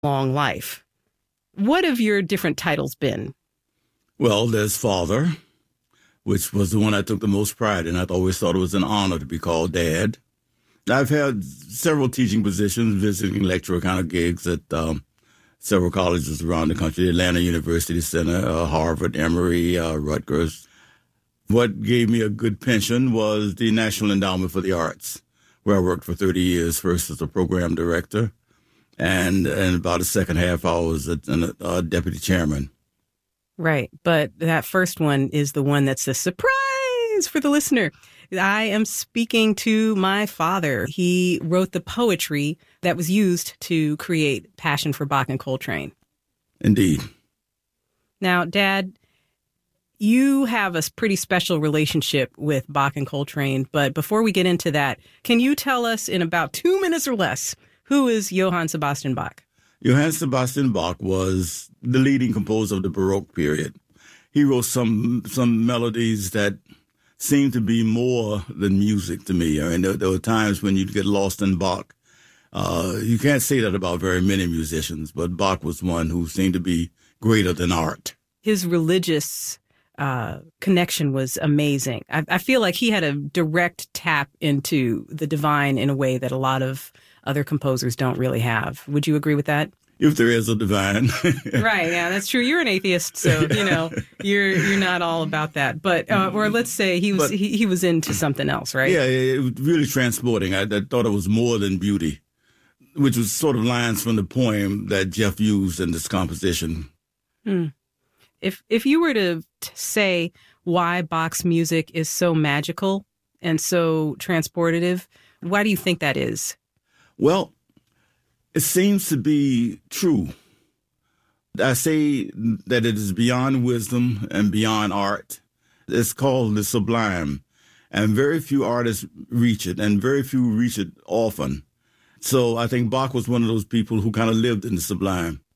long life. What have your different titles been? Well, there's Father, which was the one I took the most pride in. I always thought it was an honor to be called Dad. I've had several teaching positions, visiting lecturer kind of gigs at several colleges around the country, Atlanta University Center, Harvard, Emory, Rutgers. What gave me a good pension was the National Endowment for the Arts, where I worked for 30 years, first as a program director, and about the second half I was a deputy chairman. Right. But that first one is the one that's a surprise for the listener. I am speaking to my father. He wrote the poetry that was used to create Passion for Bach and Coltrane. Indeed. Now, Dad, you have a pretty special relationship with Bach and Coltrane. But before we get into that, can you tell us in about 2 minutes or less, who is Johann Sebastian Bach? Johann Sebastian Bach was the leading composer of the Baroque period. He wrote some melodies that seemed to be more than music to me. I mean, there were times when you'd get lost in Bach. You can't say that about very many musicians, but Bach was one who seemed to be greater than art. His religious connection was amazing. I feel like he had a direct tap into the divine in a way that a lot of other composers don't really have. Would you agree with that? If there is a divine. Right, yeah, that's true. You're an atheist, so, you're not all about that. But, or let's say he was into something else, right? Yeah, it was really transporting. I thought it was more than beauty, which was sort of lines from the poem that Jeff used in this composition. If you were to say why Bach's music is so magical and so transportative, why do you think that is? Well, it seems to be true. I say that it is beyond wisdom and beyond art. It's called the sublime, and very few artists reach it, and very few reach it often. So I think Bach was one of those people who kind of lived in the sublime.